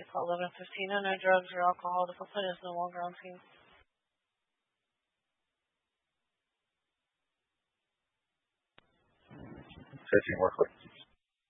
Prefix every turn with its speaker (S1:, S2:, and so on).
S1: It's 11:15, and no drugs or alcohol. The complaint is no longer on scene.
S2: Searching workplace.